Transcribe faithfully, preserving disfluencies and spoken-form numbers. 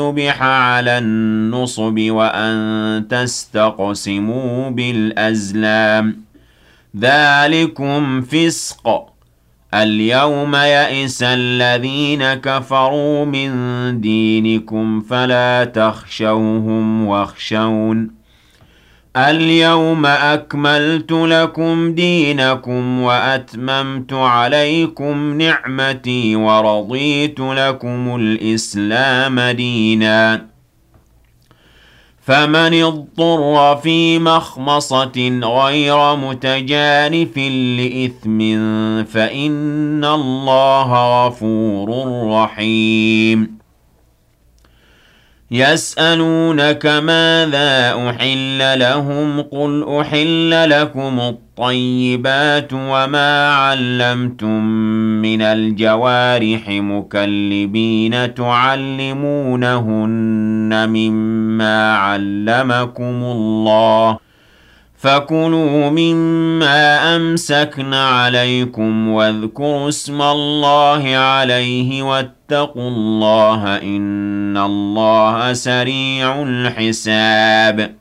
نُبِحَ عَلَى النُّصُبِ وَأَن تَسْتَقْسِمُوا بِالْأَزْلَامِ ذَلِكُمْ فِسْقٌ ۗ الْيَوْمَ يَئِسَ الَّذِينَ كَفَرُوا مِن دِينِكُمْ فَلَا تَخْشَوْهُمْ وَاخْشَوْنِ الْيَوْمَ أَكْمَلْتُ لَكُمْ دِينَكُمْ وَأَتْمَمْتُ عَلَيْكُمْ نِعْمَتِي وَرَضِيتُ لَكُمُ الْإِسْلَامَ دِينًا فَمَنِ اضْطُرَّ فِي مَخْمَصَةٍ غَيْرَ مُتَجَانِفٍ لِّإِثْمٍ فَإِنَّ اللَّهَ غَفُورٌ رَّحِيمٌ يَسْأَلُونَكَ مَاذَا أُحِلَّ لَهُمْ ۖ قُلْ أُحِلَّ لَكُمُ الطَّيِّبَاتُ وَمَا عَلَّمْتُم مِّنَ الْجَوَارِحِ مُكَلِّبِينَ تُعَلِّمُونَهُنَّ مِمَّا عَلَّمَكُمُ اللَّهُ ۖ فَكُلُوا مِمَّا أَمْسَكْنَ عَلَيْكُمْ وَاذْكُرُوا اسْمَ اللَّهِ عَلَيْهِ وَاتَّقُوا اللَّهَ ۖ إِنَّ اللَّهَ سَرِيعُ الْحِسَابِ